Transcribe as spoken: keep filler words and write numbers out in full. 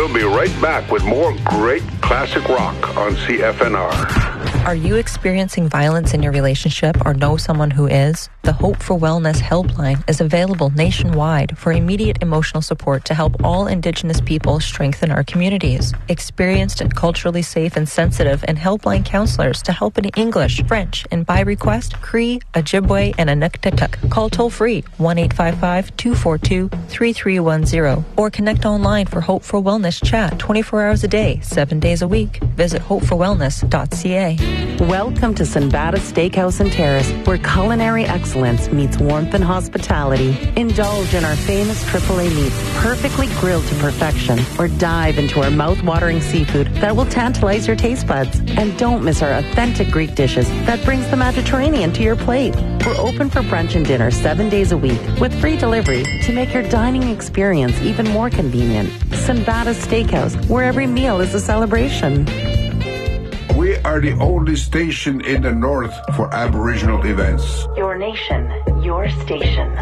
We'll be right back with more great classic rock on C F N R. Are you experiencing violence in your relationship or know someone who is? The Hope for Wellness helpline is available nationwide for immediate emotional support to help all Indigenous people strengthen our communities. Experienced and culturally safe and sensitive and helpline counselors to help in English, French, and by request, Cree, Ojibwe, and Inuktitut. Call toll-free one eight five five, two four two, three three one zero or connect online for Hope for Wellness chat twenty-four hours a day, seven days a week. Visit hope for wellness dot c a. Welcome to Sinbada Steakhouse and Terrace, where culinary excellence meets warmth and hospitality. Indulge in our famous triple A meats, perfectly grilled to perfection, or dive into our mouth-watering seafood that will tantalize your taste buds. And don't miss our authentic Greek dishes that brings the Mediterranean to your plate. We're open for brunch and dinner seven days a week with free delivery to make your dining experience even more convenient. Sinbada Steakhouse, where every meal is a celebration. We are the only station in the north for Aboriginal events. Your nation, your station.